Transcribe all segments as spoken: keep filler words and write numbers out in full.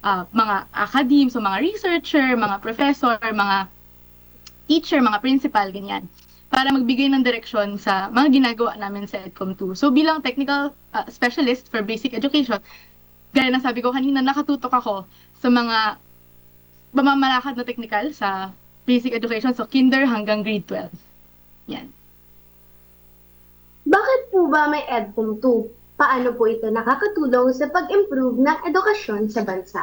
uh, mga academes, so mga researcher, mga professor, mga teacher, mga principal, ganyan, para magbigay ng direksyon sa mga ginagawa namin sa EDCOM two. So bilang technical uh, specialist for basic education, gaya ng sabi ko kanina, nakatutok ako sa mga pamamalakad na technical sa basic education, so kinder hanggang grade twelve. Yan. Bakit po ba may EDCOM two? Paano po ito nakakatulong sa pag-improve ng edukasyon sa bansa?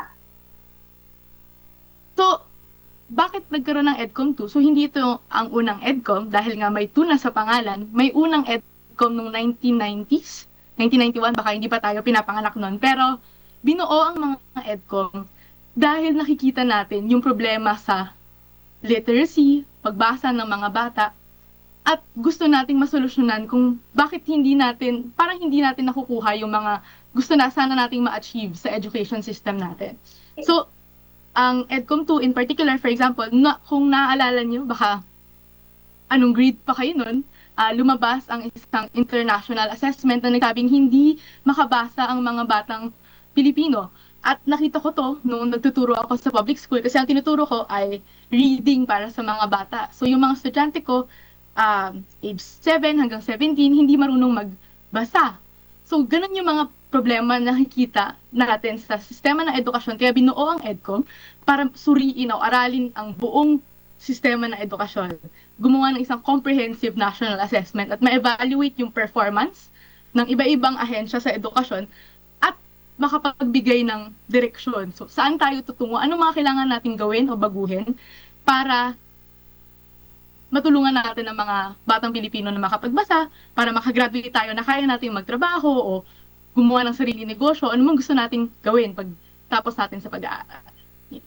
So, bakit nagkaroon ng EDCOM two? So, hindi ito ang unang EDCOM dahil nga may two na sa pangalan. May unang EDCOM noong nineteen nineties, nineteen ninety-one, baka hindi pa tayo pinapanganak noon. Pero, binuo ang mga EDCOM dahil nakikita natin yung problema sa literacy, pagbasa ng mga bata, at gusto nating masolusyonan kung bakit hindi natin, parang hindi natin nakukuha yung mga gusto na sana nating ma-achieve sa education system natin. So, ang EDCOM two in particular, for example, na, kung naaalala nyo, baka anong grade pa kayo nun, uh, lumabas ang isang international assessment na nagsabing hindi makabasa ang mga batang Pilipino. At nakita ko to nung nagtuturo ako sa public school kasi ang tinuturo ko ay reading para sa mga bata. So yung mga estudyante ko, uh, age seven hanggang seventeen, hindi marunong magbasa. So ganun yung mga problema na nakikita natin sa sistema ng edukasyon. Kaya binuo ang EDCOM para suriin o aralin ang buong sistema ng edukasyon. Gumawa ng isang comprehensive national assessment at ma-evaluate yung performance ng iba-ibang ahensya sa edukasyon at makapagbigay ng direksyon. So, saan tayo tutungo? Ano mga kailangan natin gawin o baguhin para matulungan natin ang mga batang Pilipino na makapagbasa, para makagraduate tayo na kaya natin magtrabaho o gumawa ng sarili negosyo, ano mang gusto nating gawin pag tapos natin sa pag-aaral. Yeah.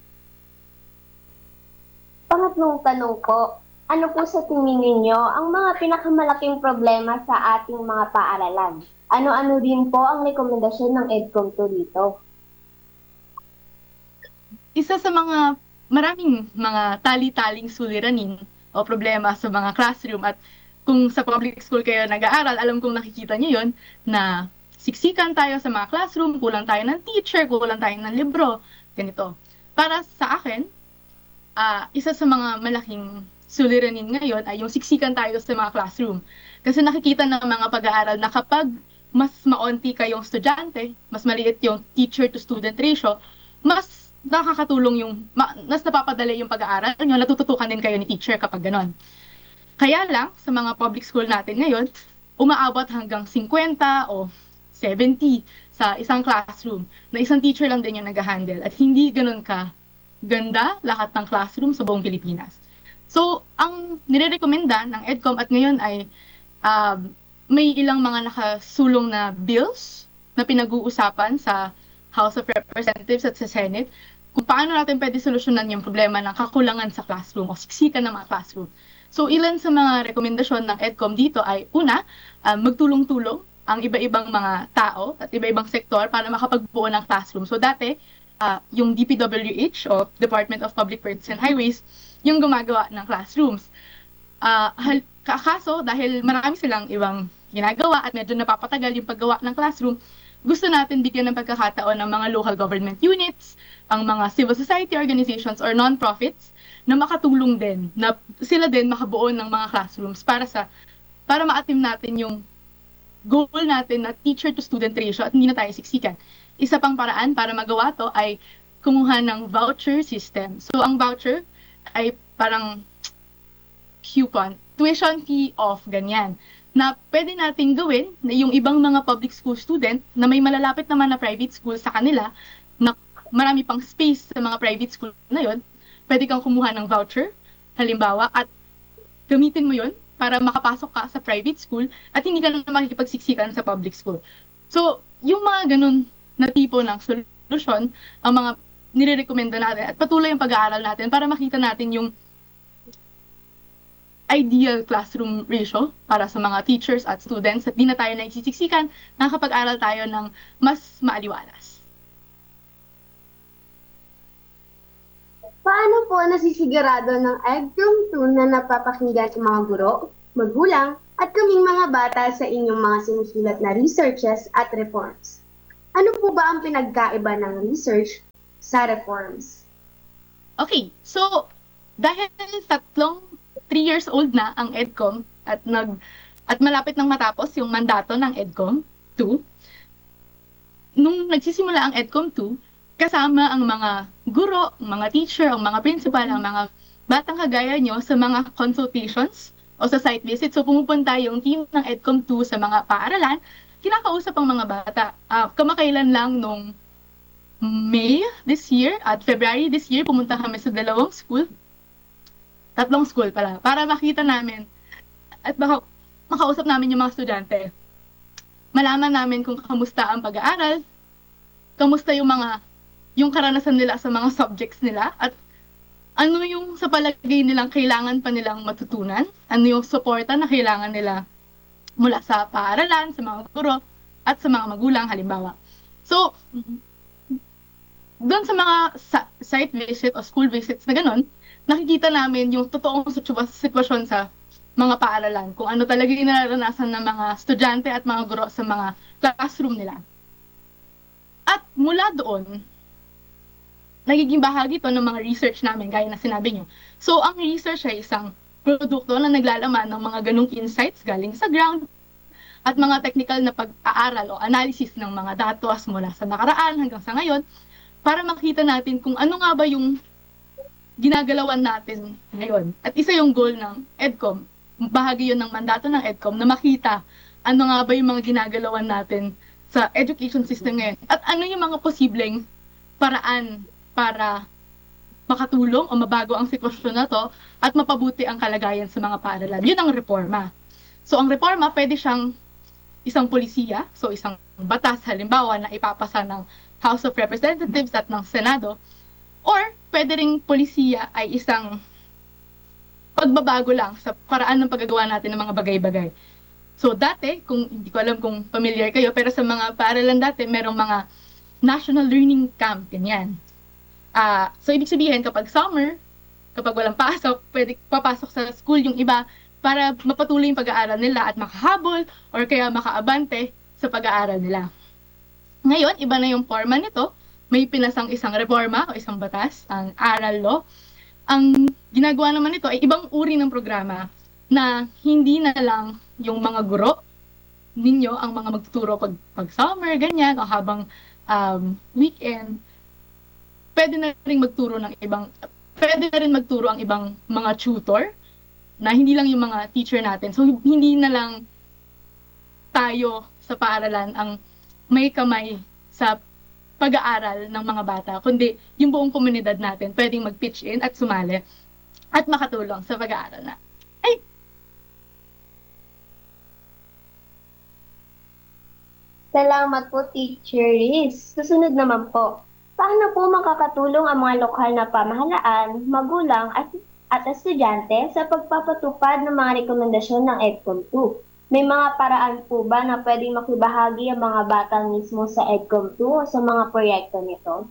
Pangatlong tanong ko, ano po sa tingin ninyo ang mga pinakamalaking problema sa ating mga paaralan? Ano-ano din po ang rekomendasyon ng EDCOM two dito? Isa sa mga maraming mga tali-taling suliranin o problema sa mga classroom, at kung sa public school kayo nag-aaral, alam kong nakikita niyo yun, na siksikan tayo sa mga classroom, kulang tayo ng teacher, kulang tayo ng libro, ganito. Para sa akin, uh, isa sa mga malaking suliranin ngayon ay yung siksikan tayo sa mga classroom. Kasi nakikita ng mga pag-aaral na kapag mas maonti kayong estudyante, mas maliit yung teacher-to-student ratio, mas nakakatulong yung, mas napapadali yung pag-aaral nyo, natututukan din kayo ni teacher kapag ganon. Kaya lang, sa mga public school natin ngayon, umaabot hanggang fifty o seventy sa isang classroom, na isang teacher lang din yung nag-handle, at hindi ganon ka ganda lahat ng classroom sa buong Pilipinas. So, ang nire-recommenda ng EDCOM at ngayon ay uh, may ilang mga nakasulong na bills na pinag-uusapan sa House of Representatives at sa Senate kung paano natin pwede solusyonan yung problema ng kakulangan sa classroom o siksikan ng mga classroom. So, ilan sa mga rekomendasyon ng EDCOM dito ay, una, uh, magtulong-tulong ang iba-ibang mga tao at iba-ibang sektor para makapagbuo ng classroom. So, dati, uh, yung D P W H o Department of Public Works and Highways yung gumagawa ng classrooms. Uh, kaso, dahil marami silang ibang ginagawa at medyo napapatagal yung paggawa ng classroom, gusto natin bigyan ng pagkakataon ng mga local government units, ang mga civil society organizations or non-profits na makatulong din, na sila din makabuo ng mga classrooms para sa para ma-atim natin yung goal natin na teacher-to-student ratio at hindi na tayo siksikan. Isa pang paraan para magawa to ay kumuha ng voucher system. So, ang voucher ay parang coupon, tuition fee off, ganyan, na pwede nating gawin na yung ibang mga public school student na may malalapit naman na private school sa kanila, na marami pang space sa mga private school na yun, pwede kang kumuha ng voucher, halimbawa, at gamitin mo yun para makapasok ka sa private school at hindi ka na makikipagsiksikan sa public school. So, yung mga ganun na tipo ng solusyon, ang mga nire-recommenda natin at patuloy ang pag-aaral natin para makita natin yung ideal classroom ratio para sa mga teachers at students at di na tayo nagsisiksikan, nakakapag-aral tayo ng mas maaliwalas. Paano po nasisigurado ng EDCOM two na napapakinggan ang mga guro, magulang, at kaming mga bata sa inyong mga sinusulat na researches at reports? Ano po ba ang pinagkaiba ng research sa reforms? Okay, so dahil tatlong three years old na ang EDCOM at nag at malapit nang matapos yung mandato ng EDCOM two, nung nagsisimula ang EDCOM two, kasama ang mga guro, ang mga teacher, ang mga principal, ang mga batang kagaya nyo sa mga consultations o sa site visit. So pumupunta yung team ng EDCOM two sa mga paaralan, kinakausap ang mga bata. Uh, kamakailan lang nung May this year at February this year, pumunta kami sa dalawang school, tatlong school pala, para makita namin at baka makausap namin yung mga estudyante. Malaman namin kung kamusta ang pag-aaral, kamusta yung mga, yung karanasan nila sa mga subjects nila, at ano yung sa palagay nilang kailangan pa nilang matutunan, ano yung suporta na kailangan nila mula sa paaralan, sa mga guro, at sa mga magulang, halimbawa. So, doon sa mga sa- site visit o school visits na ganun, nakikita namin yung totoong sitwasyon sa mga paaralan, kung ano talaga yung nararanasan ng mga estudyante at mga guro sa mga classroom nila. At mula doon, nagiging bahagi ito ng mga research namin, gaya na sinabi nyo. So, ang research ay isang produkto na naglalaman ng mga ganung insights galing sa ground at mga technical na pag-aaral o analysis ng mga datos mula sa nakaraan hanggang sa ngayon, para makita natin kung ano nga ba yung ginagalawan natin ngayon. At isa yung goal ng EDCOM, bahagi yun ng mandato ng EDCOM, na makita ano nga ba yung mga ginagalawan natin sa education system ngayon. At ano yung mga posibleng paraan para makatulong o mabago ang sitwasyon na to at mapabuti ang kalagayan sa mga paaralan. Yun ang reforma. So ang reforma, pwede siyang isang polisiya, so isang batas halimbawa na ipapasa ng House of Representatives at ng Senado, or pwede ring polisiya ay isang pagbabago lang sa paraan ng paggagawa natin ng mga bagay-bagay. So dati, kung hindi ko alam kung familiar kayo, pero sa mga paaralan dati, merong mga National Learning Camp, ganyan. Uh, so ibig sabihin, kapag summer, kapag walang pasok, pwede papasok sa school yung iba para mapatuloy yung pag-aaral nila at makahabol or kaya makaabante sa pag-aaral nila. Ngayon, iba na yung forma nito. May pinasang isang reforma o isang batas, ang Aral Law. Ang ginagawa naman nito ay ibang uri ng programa na hindi na lang yung mga guro ninyo ang mga magtuturo pag, pag summer, ganyan, o habang um, weekend. Pwede na rin magturo ng ibang, pwede na rin magturo ang ibang mga tutor na hindi lang yung mga teacher natin. So, hindi na lang tayo sa paaralan ang may kamay sa pag-aaral ng mga bata, kundi yung buong komunidad natin pwedeng mag-pitch in at sumali at makatulong sa pag-aaral na. Ay! Salamat po, Teacher Riz. Susunod naman po, paano po makakatulong ang mga lokal na pamahalaan, magulang at, at estudyante sa pagpapatupad ng mga rekomendasyon ng EDCOM two? May mga paraan po ba na pwedeng makibahagi ang mga bata mismo sa EDCOM two o sa mga proyekto nito?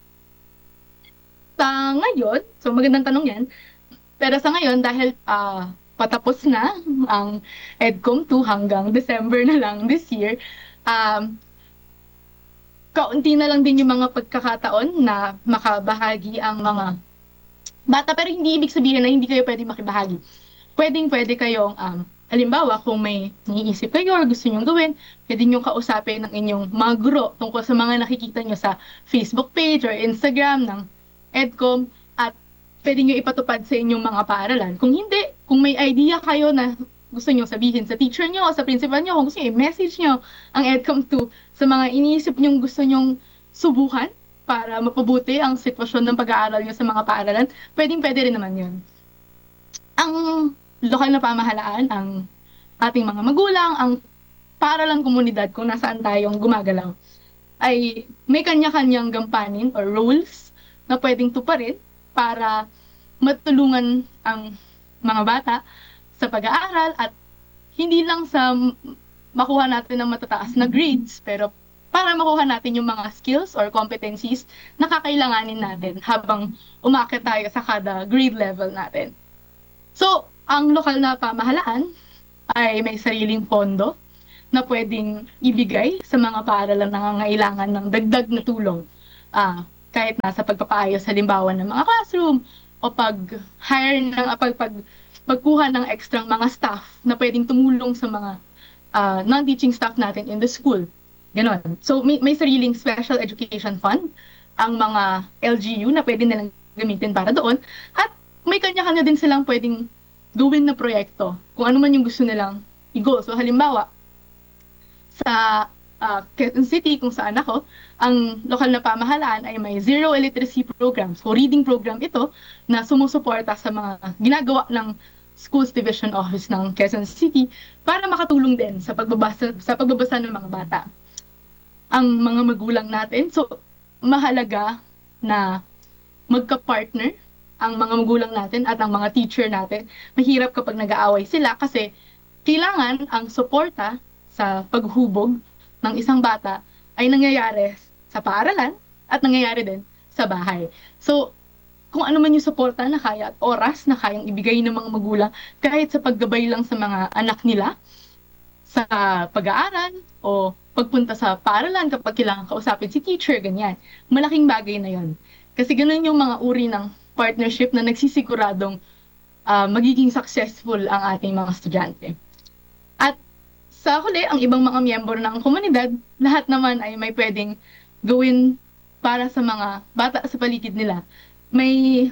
Sa ngayon, so magandang tanong yan, pero sa ngayon dahil uh, patapos na ang EDCOM two hanggang December na lang this year, um, kaunti na lang din yung mga pagkakataon na makabahagi ang mga bata, pero hindi ibig sabihin na hindi kayo pwedeng makibahagi. Pwedeng pwede kayong um, halimbawa, kung may naiisip kayo or gusto nyong gawin, pwede nyong kausapin ng inyong mga guro tungkol sa mga nakikita nyo sa Facebook page or Instagram ng EDCOM at pwede nyo ipatupad sa inyong mga paaralan. Kung hindi, kung may idea kayo na gusto nyo sabihin sa teacher nyo o sa principal nyo, kung gusto nyo, i-message nyo ang EDCOM two sa mga iniisip nyong gusto nyong subukan para mapabuti ang sitwasyon ng pag-aaral nyo sa mga paaralan, pwedeng pwede rin naman yun. Ang lokal na pamahalaan, ang ating mga magulang, ang paaralang komunidad kung nasaan tayong gumagalaw, ay may kanya-kanyang gampanin or roles na pwedeng tuparin para matulungan ang mga bata sa pag-aaral at hindi lang sa makuha natin ng matataas na grades, pero para makuha natin yung mga skills or competencies na kakailanganin natin habang umakyat tayo sa kada grade level natin. So, ang lokal na pamahalaan ay may sariling pondo na pwedeng ibigay sa mga paaralan na nangangailangan ng dagdag na tulong uh, kahit nasa pagpapaayos halimbawa ng mga classroom o pag-hire ng ah, pag, pag pagkuha ng extra mga staff na pwedeng tumulong sa mga uh, non-teaching staff natin in the school. Ganon. So may, may sariling special education fund ang mga L G U na pwede nilang gamitin para doon at may kanya-kanya din silang pwedeng gawin na proyekto kung ano man yung gusto nilang i-go. So halimbawa, sa uh, Quezon City, kung saan ako, ang lokal na pamahalaan ay may zero illiteracy program. So reading program ito na sumusuporta sa mga ginagawa ng Schools Division Office ng Quezon City para makatulong din sa pagbabasa, sa pagbabasa ng mga bata. Ang mga magulang natin, so mahalaga na magka-partner ang mga magulang natin at ang mga teacher natin. Mahirap kapag nag-aaway sila kasi kailangan ang suporta sa paghubog ng isang bata ay nangyayari sa paaralan at nangyayari din sa bahay. So, kung ano man yung suporta na kaya at oras na kayang ibigay ng mga magulang kahit sa paggabay lang sa mga anak nila sa pag-aaral o pagpunta sa paaralan kapag kailangan kausapin si teacher, ganyan. Malaking bagay na yon. Kasi ganun yung mga uri ng partnership na nagsisiguradong uh, magiging successful ang ating mga estudyante. At sa huli, ang ibang mga miyembro ng komunidad, lahat naman ay may pwedeng gawin para sa mga bata sa paligid nila. May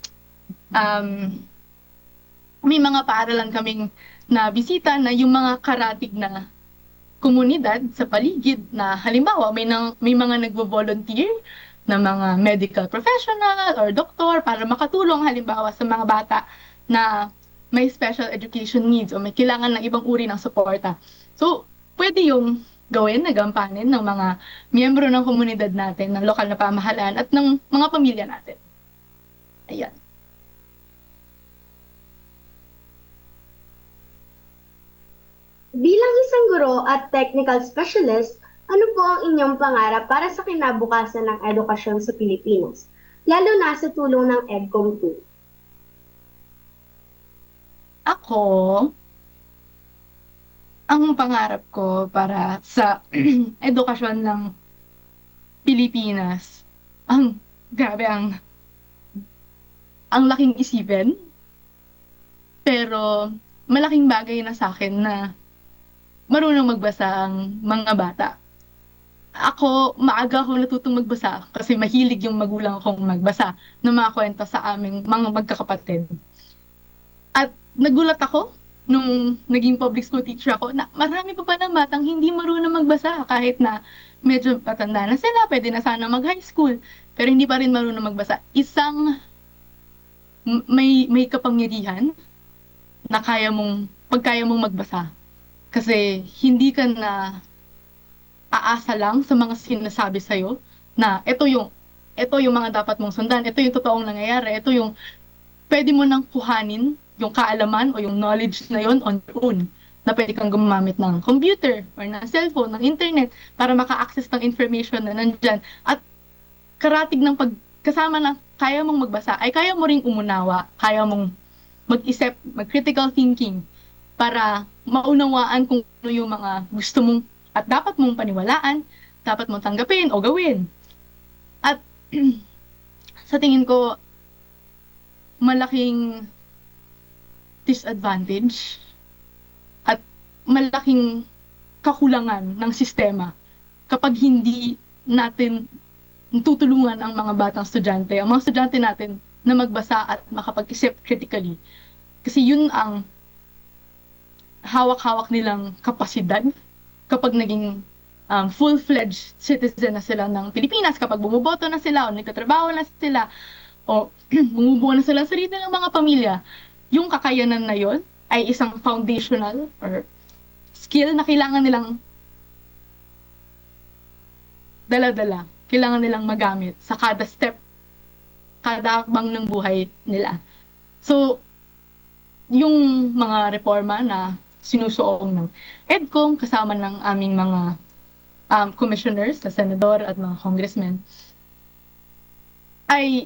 um, may mga paaralan kaming na bisita na yung mga karatig na komunidad sa paligid na halimbawa may, nang, may mga nagvo-volunteer na mga medical professional or doktor para makatulong halimbawa sa mga bata na may special education needs o may kailangan ng ibang uri ng suporta. So, pwede yung gawin, nagampanin ng mga miyembro ng komunidad natin, ng lokal na pamahalaan at ng mga pamilya natin. Ayan. Bilang isang guro at technical specialist, ano po ang inyong pangarap para sa kinabukasan ng edukasyon sa Pilipinas, lalo na sa tulong ng EDCOM two? Ako, ang pangarap ko para sa edukasyon ng Pilipinas, ang grabe ang ang laking isipin, pero malaking bagay na sa akin na marunong magbasa ang mga bata. Ako, maaga ako natutong magbasa kasi mahilig yung magulang kong magbasa ng mga kwento sa aming mga magkakapatid. At nagulat ako nung naging public school teacher ako na marami pa pa ng batang hindi marunong magbasa kahit na medyo patanda na sila, pwede na sana mag-high school, pero hindi pa rin marunong magbasa. Isang may may kapangyarihan na kaya mong, pagkaya mong magbasa. Kasi hindi ka na aasa lang sa mga sinasabi sa'yo na ito yung, ito yung mga dapat mong sundan, ito yung totoong nangyayari, ito yung pwede mo nang kuhanin yung kaalaman o yung knowledge na yon on your own, na pwede kang gumamit ng computer or ng cellphone, ng internet para maka-access ng information na nandyan. At karatig ng pagkasama na kaya mong magbasa ay kaya mo ring umunawa, kaya mong mag-isip, mag-critical thinking para maunawaan kung ano yung mga gusto mong at dapat mong paniwalaan, dapat mong tanggapin o gawin. At sa tingin ko, malaking disadvantage at malaking kakulangan ng sistema kapag hindi natin tutulungan ang mga batang estudyante, ang mga estudyante natin na magbasa at makapag-isip critically. Kasi yun ang hawak-hawak nilang kapasidad kapag naging um, full-fledged citizen na sila ng Pilipinas, kapag bumuboto na sila o nagtatrabaho na sila o bumubuo na sila sa sarili ng mga pamilya, yung kakayanan na yon ay isang foundational or skill na kailangan nilang dala-dala, kailangan nilang magamit sa kada step, kada akbang ng buhay nila. So, yung mga reforma na sinusuong ng EDCOM kasama ng aming mga um, commissioners, na senador at mga congressmen, ay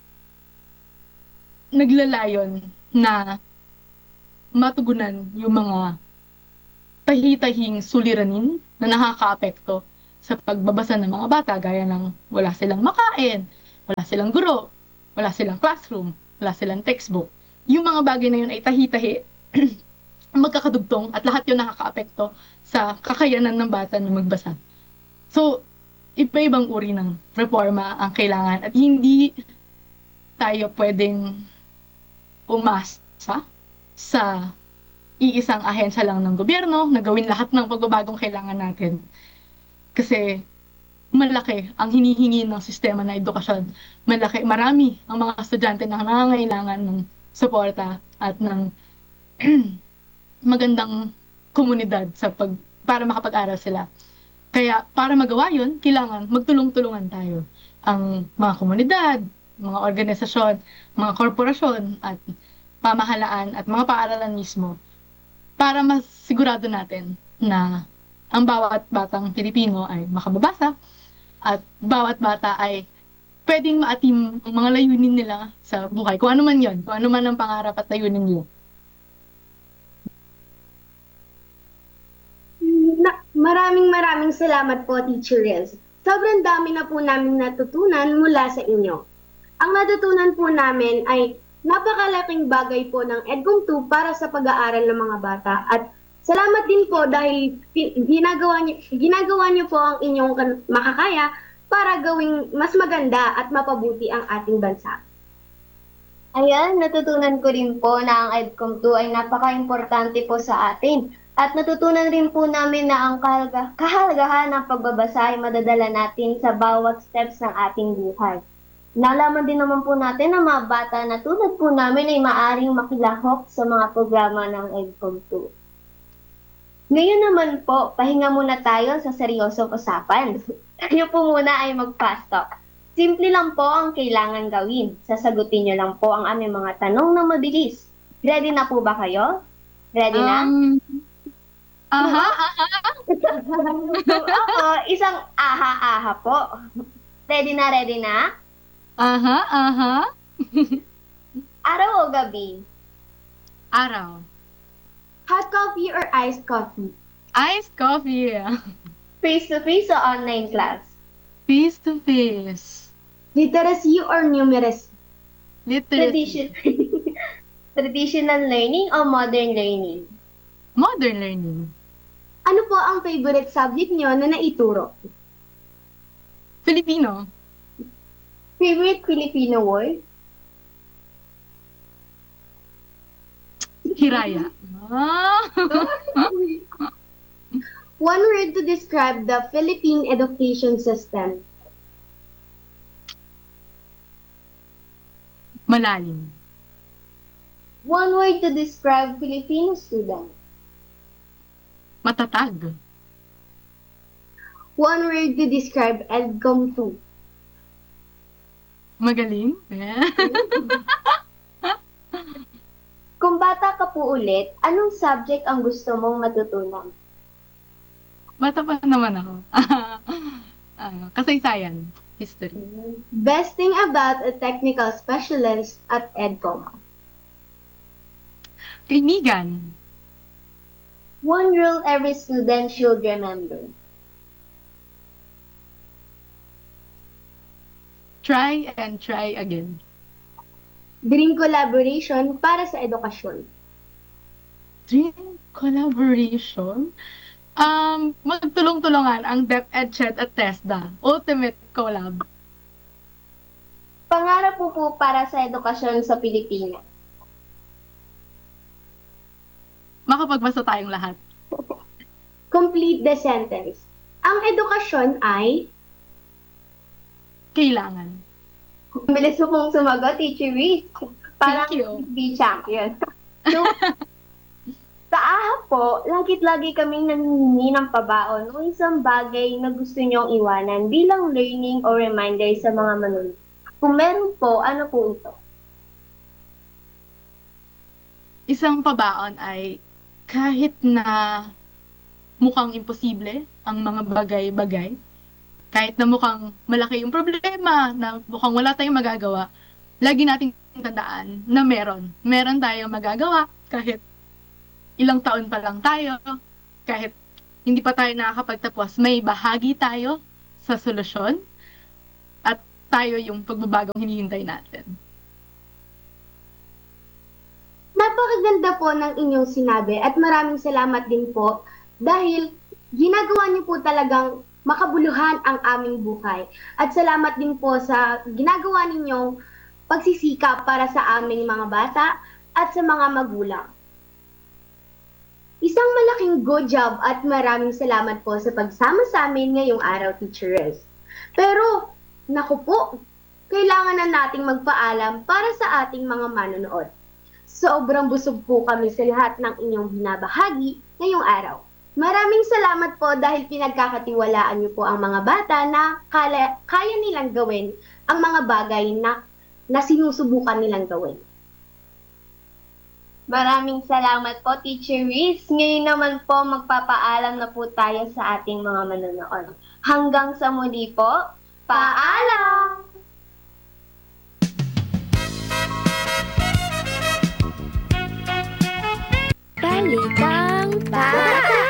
naglalayon na matugunan yung mga tahi-tahing suliranin na nakakaapekto sa pagbabasa ng mga bata, gaya ng wala silang makain, Wala silang guro, wala silang classroom, wala silang textbook. Yung mga bagay na yun ay tahi-tahi, magkakadugtong at lahat yun nakakaapekto sa kakayanan ng bata na magbasa. So, iba-ibang uri ng reforma ang kailangan at hindi tayo pwedeng umasa sa iisang ahensya lang ng gobyerno na gawin lahat ng pagbabagong kailangan natin. Kasi malaki ang hinihingi ng sistema ng edukasyon. Malaki, marami ang mga estudyante na nangangailangan ng suporta at ng magandang komunidad sa pag, para makapag-aral sila. Kaya para magawa yun, kailangan magtulong-tulungan tayo. Ang mga komunidad, mga organisasyon, mga korporasyon, at pamahalaan at mga paaralan mismo para mas sigurado natin na ang bawat batang Pilipino ay makababasa at bawat bata ay pwedeng maatim ang mga layunin nila sa buhay. Kung ano man yon, kung ano man ang pangarap at layunin nila. Na, maraming maraming salamat po, Teacher Riz. Sobrang dami na po namin natutunan mula sa inyo. Ang natutunan po namin ay napakalaking bagay po ng EDCOM two para sa pag-aaral ng mga bata. At salamat din po dahil ginagawa niyo, ginagawa niyo po ang inyong makakaya para gawing mas maganda at mapabuti ang ating bansa. Ayan, natutunan ko rin po na ang EDCOM two ay napaka-importante po sa atin. At natutunan rin po namin na ang kahalga, kahalagahan ng pagbabasa ay madadala natin sa bawat steps ng ating buhay. Nalaman din naman po natin na mga bata na tulad po namin ay maaring makilahok sa mga programa ng EDCOM two. Ngayon naman po, pahinga muna tayo sa seryosong usapan. Tayo po muna ay mag-fast talk. Simple lang po ang kailangan gawin. Sasagutin niyo lang po ang aming mga tanong na mabilis. Ready na po ba kayo? Ready na? Um, aha, aha. Ako, isang aha-aha po. Ready na, ready na? Aha, aha. Araw o gabi? Araw. Hot coffee or iced coffee? Iced coffee. Face-to-face o online class? Face to face. Literacy or numeracy? Literacy. Tradition Traditional learning o modern learning? Modern learning. Ano po ang favorite subject niyo na naituro? Filipino. Favorite Filipino word? Hiraya. Ah. One word to describe the Philippine education system. Malalim. One word to describe Filipino student. Matatag. One word to describe EDCOM two. Magaling. Kung bata ka po ulit, anong subject ang gusto mong matutunan? Bata pa naman ako. Ah, kasaysayan. History. Best thing about a technical specialist at EDCOM. Kaibigan. One rule every student should remember. Try and try again. Dream collaboration para sa edukasyon. Dream collaboration? Um, magtulong-tulungan ang DepEdChat at TESDA. Ultimate collab. Pangarap po po para sa edukasyon sa Pilipinas. Makapagbasa tayong lahat. Complete the sentence. Ang edukasyon ay... Kailangan. Ang bilis mo pong sumagot, Teacher Reese. Parang Thank you. be champion. So, sa AHA po, lagit-lagi kaming nanghihingi ng pabaon o isang bagay na gusto niyong iwanan bilang learning o reminder sa mga manunod. Kung meron po, ano po ito? Isang pabaon ay kahit na mukhang imposible ang mga bagay-bagay, kahit na mukhang malaki yung problema, na mukhang wala tayong magagawa, lagi nating tandaan na meron. Meron tayong magagawa kahit ilang taon pa lang tayo, kahit hindi pa tayo nakakapagtapos, may bahagi tayo sa solusyon. At tayo yung pagbabagong hinihintay natin. Napakaganda po ng inyong sinabi at maraming salamat din po dahil ginagawa niyo po talagang makabuluhan ang aming buhay. At salamat din po sa ginagawa ninyong pagsisikap para sa aming mga bata at sa mga magulang. Isang malaking good job at maraming salamat po sa pagsama sa amin ngayong araw, Teachers. Pero, naku po, kailangan na nating magpaalam para sa ating mga manonood. Sobrang busog po kami sa lahat ng inyong binabahagi ngayong araw. Maraming salamat po dahil pinagkakatiwalaan niyo po ang mga bata na kaya, kaya nilang gawin ang mga bagay na, na sinusubukan nilang gawin. Maraming salamat po, Teacher Riz. Ngayon naman po, magpapaalam na po tayo sa ating mga manonood. Hanggang sa muli po, paalam! Balikang Bata!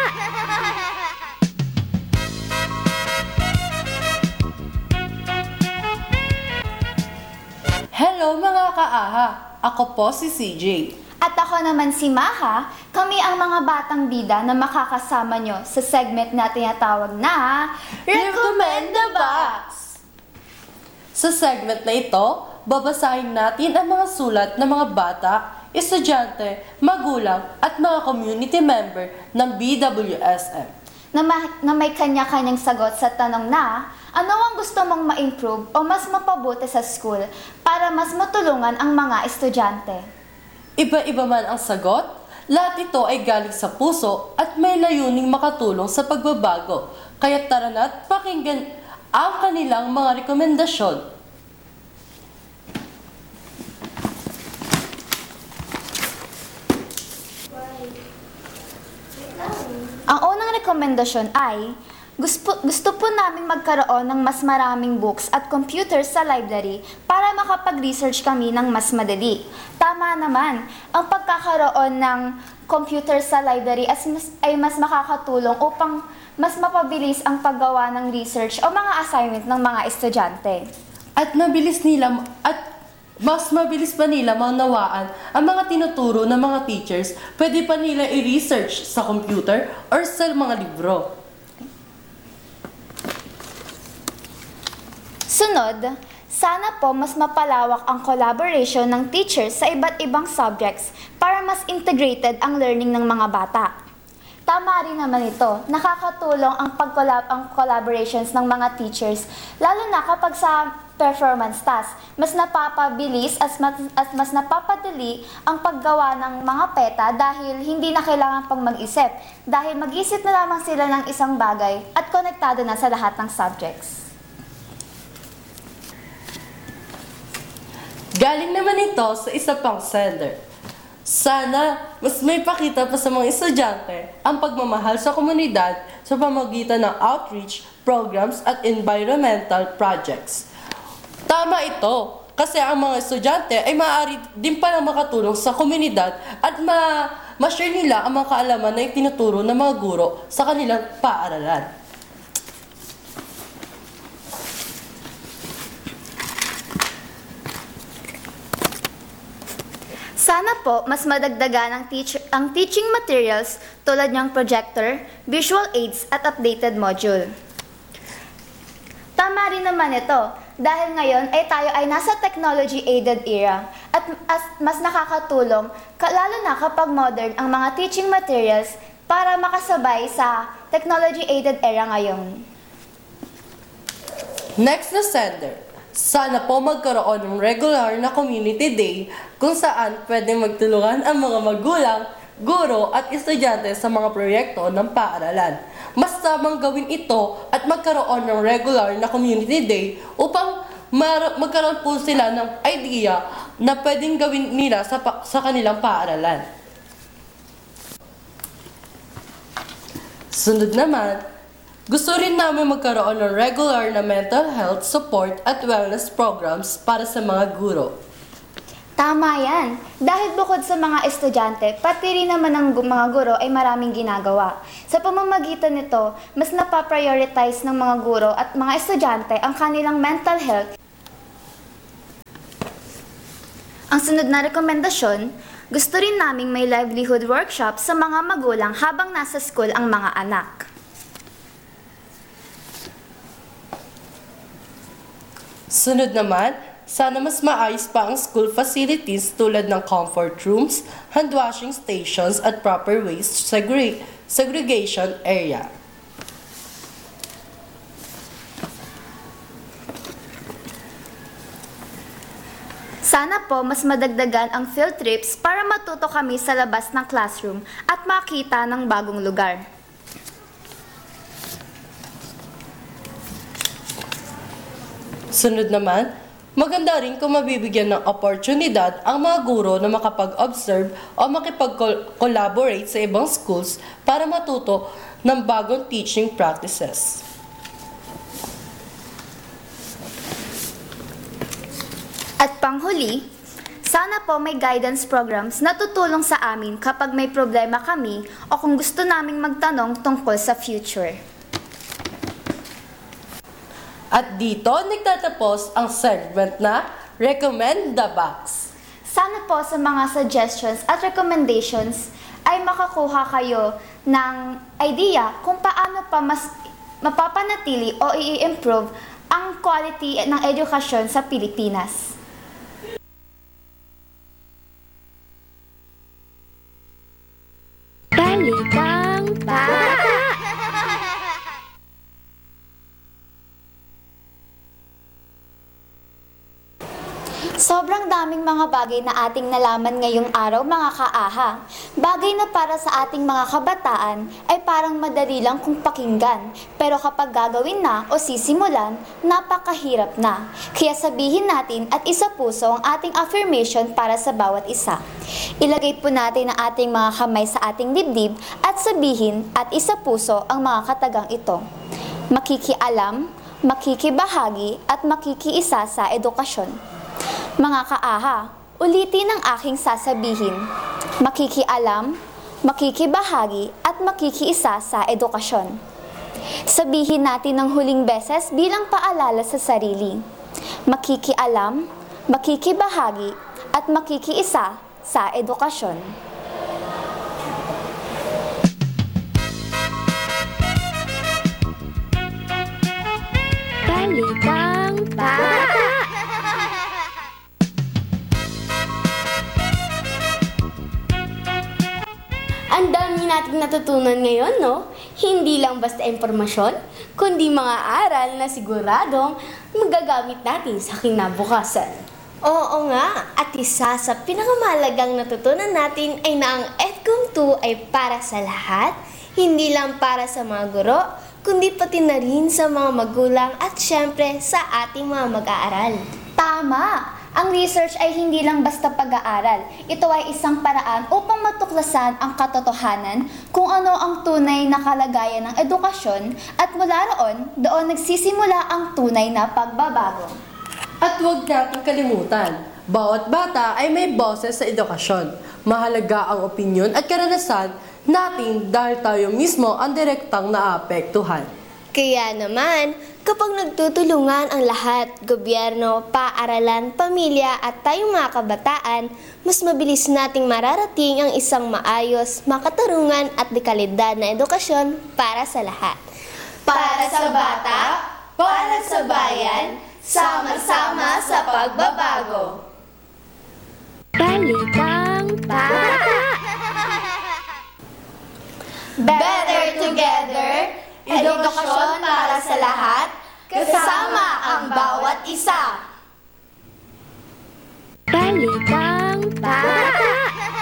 Hello mga kaaha! Ako po si C J. At ako naman si Maha, kami ang mga batang bida na makakasama nyo sa segment na tinatawag na Recommend the Box! Sa segment na ito, babasahin natin ang mga sulat ng mga bata, estudyante, magulang at mga community member ng B W S M. Na, ma- na may kanya-kanyang sagot sa tanong na ano ang gusto mong ma-improve o mas mapabuti sa school para mas matulungan ang mga estudyante. Iba-iba man ang sagot, lahat ito ay galing sa puso at may layuning makatulong sa pagbabago. Kaya tara na't pakinggan ang kanilang mga rekomendasyon. Ang unang rekomendasyon ay gusto, gusto po namin magkaroon ng mas maraming books at computers sa library para makapag-research kami ng mas madali. Tama naman, ang pagkakaroon ng computer sa library as mas, ay mas makakatulong upang mas mapabilis ang paggawa ng research o mga assignment ng mga estudyante. At mabilis nila at mas mabilis pa nila maunawaan ang mga tinuturo ng mga teachers, pwede pa nila i-research sa computer or sa mga libro. Sunod, sana po mas mapalawak ang collaboration ng teachers sa iba't ibang subjects para mas integrated ang learning ng mga bata. Tama rin naman ito, nakakatulong ang pag-collab ang collaborations ng mga teachers, lalo na kapag sa performance task. Mas napapabilis at mas, at mas napapadali ang paggawa ng mga peta dahil hindi na kailangan pang mag-isip, dahil mag-isip na lamang sila ng isang bagay at konektado na sa lahat ng subjects. Galing naman ito sa isa pang sender. Sana mas may pakita pa sa mga estudyante ang pagmamahal sa komunidad sa pamamagitan ng outreach programs at environmental projects. Tama ito kasi ang mga estudyante ay maaari din palang makatulong sa komunidad at ma- ma-share nila ang mga kaalaman na itinuturo ng mga guro sa kanilang paaralan. Sana po mas madagdagan ang, teach- ang teaching materials tulad ng projector, visual aids at updated module. Tama rin naman ito dahil ngayon ay tayo ay nasa technology-aided era at as, mas nakakatulong ka- lalo na kapag modern ang mga teaching materials para makasabay sa technology-aided era ngayon. Next na sender. Sana po magkaroon ng regular na community day kung saan pwede magtulungan ang mga magulang, guro at estudyante sa mga proyekto ng paaralan. Mas tamang gawin ito at magkaroon ng regular na community day upang mar- magkaroon po sila ng idea na pwedeng gawin nila sa, pa- sa kanilang paaralan. Sunod naman, gusto rin namin magkaroon ng regular na mental health support at wellness programs para sa mga guro. Tama yan. Dahil bukod sa mga estudyante, pati rin naman ng gu- mga guro ay maraming ginagawa. Sa pamamagitan nito, mas napaprioritize ng mga guro at mga estudyante ang kanilang mental health Ang sunod na rekomendasyon, gusto rin naming may livelihood workshop sa mga magulang habang nasa school ang mga anak. Sunod naman, sana mas maayos pa ang school facilities tulad ng comfort rooms, hand washing stations at proper waste segre- segregation area. Sana po mas madagdagan ang field trips para matuto kami sa labas ng classroom at makita ng bagong lugar. Sunod naman, maganda rin kung mabibigyan ng oportunidad ang mga guro na makapag-observe o makipag-collaborate sa ibang schools para matuto ng bagong teaching practices. At panghuli, sana po may guidance programs na tutulong sa amin kapag may problema kami o kung gusto naming magtanong tungkol sa future. At dito nagtatapos ang segment na Recommend the Box. Sana po sa mga suggestions at recommendations ay makakuha kayo ng idea kung paano pa mas mapapanatili o i-improve ang quality ng edukasyon sa Pilipinas. Balitang Bata. Sobrang daming mga bagay na ating nalaman ngayong araw mga kaaha. Bagay na para sa ating mga kabataan ay parang madali lang kung pakinggan. Pero kapag gagawin na o sisimulan, napakahirap na. Kaya sabihin natin at isa puso ang ating affirmation para sa bawat isa. Ilagay po natin ang ating mga kamay sa ating dibdib at sabihin at isa puso ang mga katagang ito. Makikialam, makikibahagi at makikiisa sa edukasyon. Mga kaaha, ulitin ang aking sasabihin. Makikialam, makikibahagi at makikiisa sa edukasyon. Sabihin natin ng huling beses bilang paalala sa sarili. Makikialam, makikibahagi at makikiisa sa edukasyon. Balitang Bata. Ang dami nating natutunan ngayon, no? Hindi lang basta impormasyon, kundi mga aral na siguradong magagamit natin sa kinabukasan. Oo nga, at isa sa pinakamahalagang natutunan natin ay na ang EDCOM two ay para sa lahat, hindi lang para sa mga guro, kundi pati na rin sa mga magulang at syempre sa ating mga mag-aaral. Tama! Ang research ay hindi lang basta pag-aaral. Ito ay isang paraan upang matuklasan ang katotohanan kung ano ang tunay na kalagayan ng edukasyon at mula roon, doon nagsisimula ang tunay na pagbabago. At huwag nating kalimutan, bawat bata ay may boses sa edukasyon. Mahalaga ang opinyon at karanasan natin dahil tayo mismo ang direktang naapektuhan. Kaya naman, kapag nagtutulungan ang lahat, gobyerno, paaralan, pamilya at tayong mga kabataan, mas mabilis nating mararating ang isang maayos, makatarungan at dekalidad na edukasyon para sa lahat. Para sa bata, para sa bayan, sama-sama sa pagbabago. Balitang Bata. Better together, edukasyon para sa lahat, kasama ang bawat isa. Balitang Bata.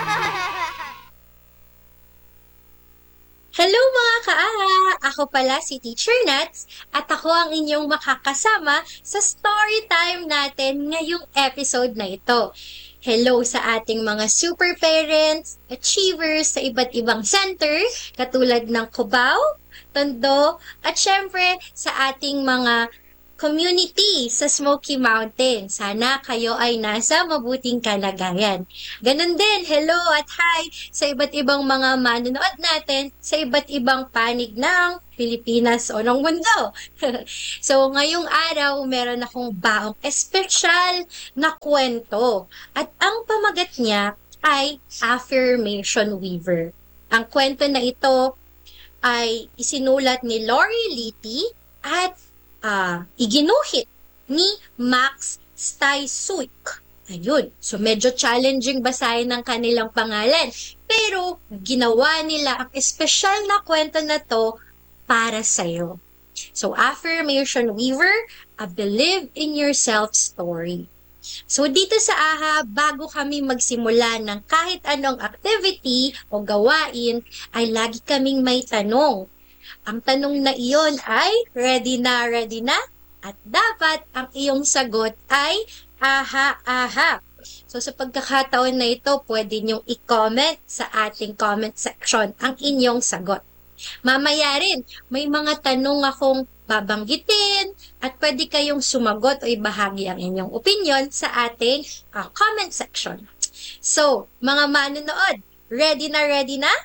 Hello mga kaara! Ako pala si Teacher Nats at ako ang inyong makakasama sa story time natin ngayong episode na ito. Hello sa ating mga super parents, achievers sa iba't ibang center katulad ng Cubao, Tondo, at syempre sa ating mga community sa Smoky Mountain. Sana kayo ay nasa mabuting kalagayan. Ganon din, hello at hi sa iba't ibang mga manonood natin sa iba't ibang panig ng Pilipinas o ng mundo. So, ngayong araw, meron akong baong espesyal na kwento. At ang pamagat niya ay Affirmation Weaver. Ang kwento na ito ay isinulat ni Lori Litti at uh, iginuhit ni Max Stysuk. Ayun. So, medyo challenging basahin ng kanilang pangalan. Pero, ginawa nila ang espesyal na kwento na to para sa'yo. So, Affirmation Weaver, a Believe in Yourself story. So, dito sa AHA, bago kami magsimula ng kahit anong activity o gawain, ay lagi kaming may tanong. Ang tanong na iyon ay, ready na, ready na? At dapat ang iyong sagot ay, aha, aha. So, sa pagkakataon na ito, pwede niyong i-comment sa ating comment section ang inyong sagot. Mamaya rin, may mga tanong akong babanggitin at pwede kayong sumagot o ibahagi ang inyong opinion sa ating uh, comment section. So, mga manonood, ready na ready na?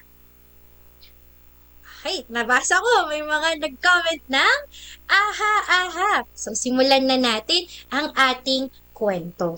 Okay, nabasa ko, may mga nag-comment ng aha, aha. So, simulan na natin ang ating kwento.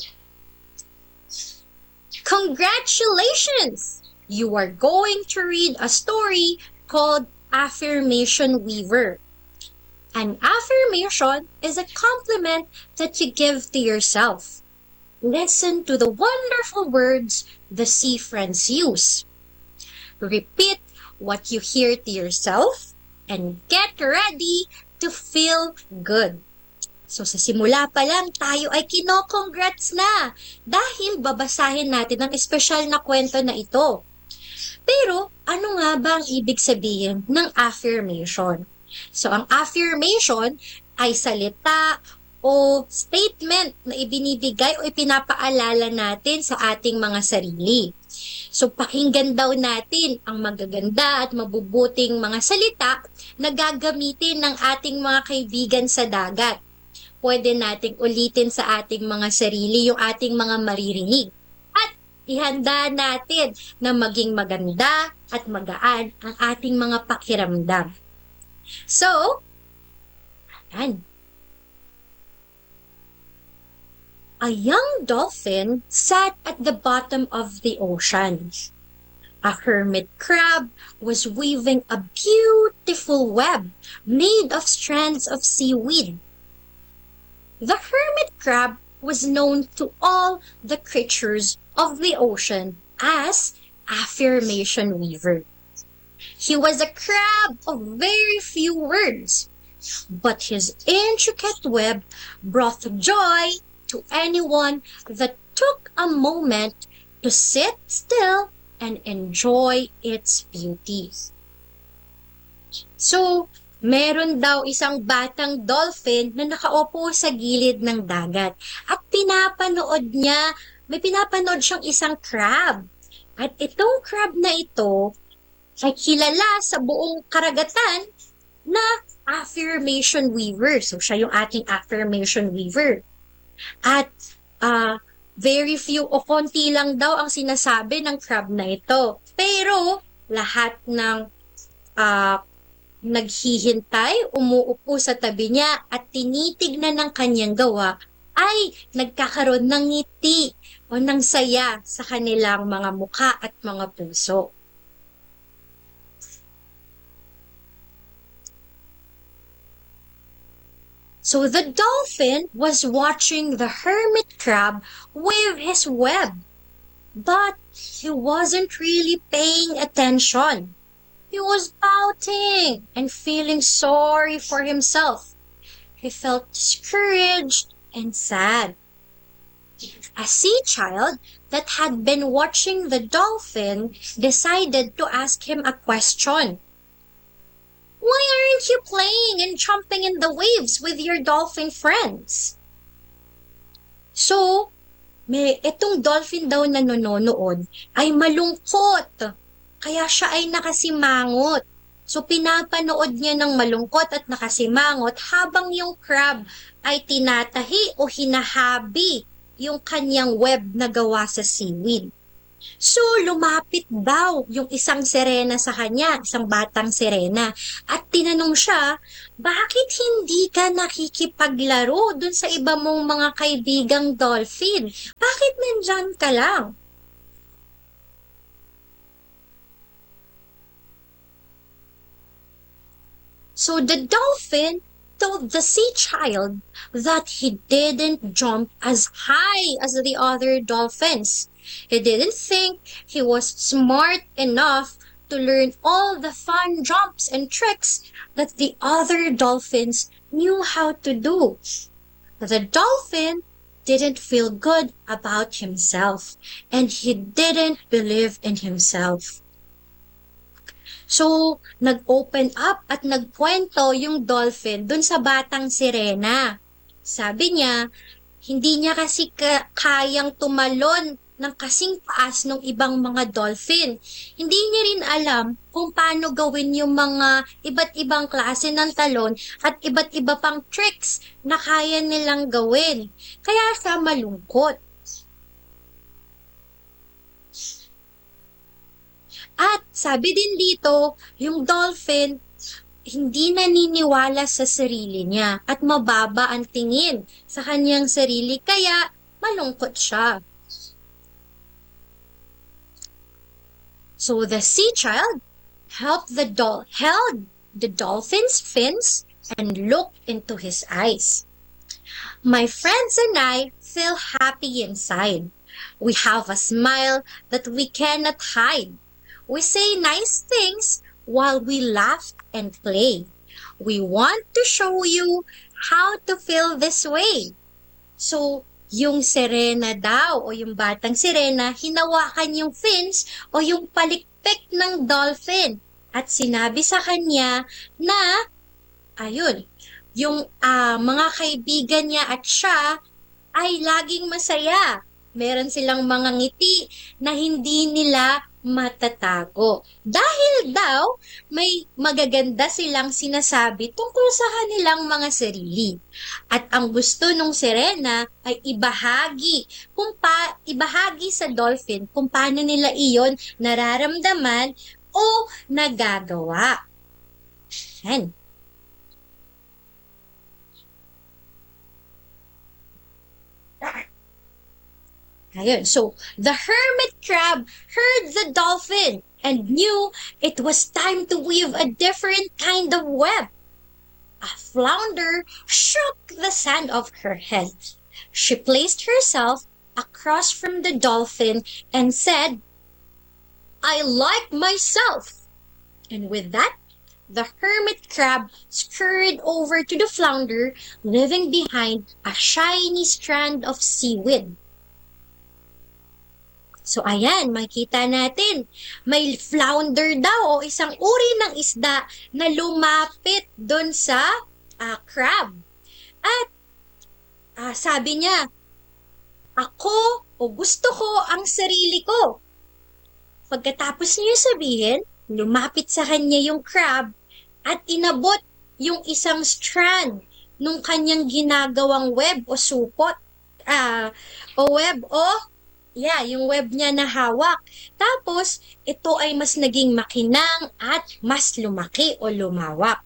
Congratulations! You are going to read a story called Affirmation Weaver. An affirmation is a compliment that you give to yourself. Listen to the wonderful words the sea friends use. Repeat what you hear to yourself and get ready to feel good. So sa simula pa lang tayo ay kino-congrats na dahil babasahin natin ang espesyal na kwento na ito. Pero ano nga ba ang ibig sabihin ng affirmation? So ang affirmation ay salita o statement na ibinibigay o ipinapaalala natin sa ating mga sarili. So pakinggan daw natin ang magaganda at mabubuting mga salita na gagamitin ng ating mga kaibigan sa dagat. Pwede nating ulitin sa ating mga sarili yung ating mga maririnig. At ihanda natin na maging maganda at magaan ang ating mga pakiramdam. So, ayan. A young dolphin sat at the bottom of the ocean. A hermit crab was weaving a beautiful web made of strands of seaweed. The hermit crab was known to all the creatures of the ocean as Affirmation Weaver. He was a crab of very few words, but his intricate web brought joy to anyone that took a moment to sit still and enjoy its beauties. So, meron daw isang batang dolphin na nakaupo sa gilid ng dagat at pinapanood niya, may pinapanood siyang isang crab. At itong crab na ito ay kilala sa buong karagatan na Affirmation Weaver. So, siya yung ating Affirmation Weaver. At uh, very few o konti lang daw ang sinasabi ng crab na ito. Pero, lahat ng uh, naghihintay, umuupo sa tabi niya at tinitignan ng kanyang gawa ay nagkakaroon ng ngiti o ng saya sa kanilang mga mukha at mga puso. So the dolphin was watching the hermit crab weave his web, but he wasn't really paying attention. He was pouting and feeling sorry for himself. He felt discouraged and sad. A sea child that had been watching the dolphin decided to ask him a question. Why aren't you playing and jumping in the waves with your dolphin friends? So, may itong dolphin daw na nanonood ay malungkot. Kaya siya ay nakasimangot. So, pinapanood niya ng malungkot at nakasimangot habang yung crab ay tinatahi o hinahabi yung kanyang web na gawa sa seaweed. So, lumapit daw yung isang sirena sa kanya, isang batang sirena. At tinanong siya, bakit hindi ka nakikipaglaro dun sa iba mong mga kaibigang dolphin? Bakit nandyan ka lang? So the dolphin told the sea child that he didn't jump as high as the other dolphins. He didn't think he was smart enough to learn all the fun jumps and tricks that the other dolphins knew how to do. The dolphin didn't feel good about himself, and he didn't believe in himself. So, nag-open up at nagkwento yung dolphin dun sa batang sirena. Sabi niya, hindi niya kasi ka- kayang tumalon ng kasing taas ng ibang mga dolphin. Hindi niya rin alam kung paano gawin yung mga iba't ibang klase ng talon at iba't iba pang tricks na kaya nilang gawin. Kaya siya malungkot. At sabi din dito, yung dolphin hindi naniniwala sa sarili niya at mababa ang tingin sa kanyang sarili kaya malungkot siya. So the sea child helped the dol held the dolphin's fins and looked into his eyes. My friends and I feel happy inside. We have a smile that we cannot hide. We say nice things while we laugh and play. We want to show you how to feel this way. So, yung sirena daw o yung batang sirena, hinawakan yung fins o yung palikpik ng dolphin. At sinabi sa kanya na, ayun, yung uh, mga kaibigan niya at siya ay laging masaya. Meron silang mga ngiti na hindi nila matatago. Dahil daw, may magaganda silang sinasabi tungkol sa kanilang mga sarili. At ang gusto nung sirena ay ibahagi, kung pa, ibahagi sa dolphin kung paano nila iyon nararamdaman o nagagawa. Yan. Ayun. So, the hermit crab heard the dolphin and knew it was time to weave a different kind of web. A flounder shook the sand off her head. She placed herself across from the dolphin and said, I like myself. And with that, the hermit crab scurried over to the flounder, leaving behind a shiny strand of seaweed. So, ayan, makita natin, may flounder daw o isang uri ng isda na lumapit doon sa uh, crab. At uh, sabi niya, ako o gusto ko ang sarili ko. Pagkatapos niya sabihin, lumapit sa kanya yung crab at inabot yung isang strand nung kanyang ginagawang web o supot. Uh, o web o Yeah, yung web niya na hawak. Tapos, ito ay mas naging makinang at mas lumaki o lumawak.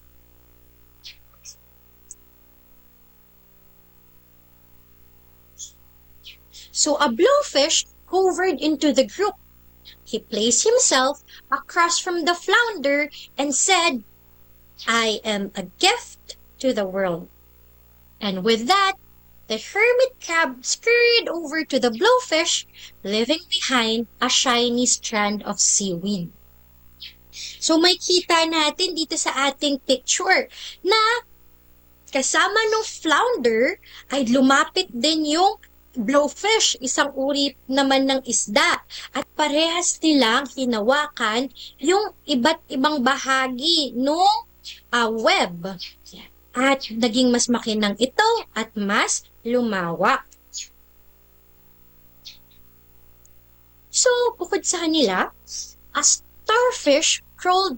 So, a blowfish hovered into the group. He placed himself across from the flounder and said, I am a gift to the world. And with that, the hermit crab scurried over to the blowfish, leaving behind a shiny strand of seaweed. So may kita natin dito sa ating picture na kasama ng flounder ay lumapit din yung blowfish, isang uri naman ng isda. At parehas nilang hinawakan yung iba't ibang bahagi ng uh, web. At naging mas makinang ito at mas lumawak. So, bukod sa kanila, a starfish crawled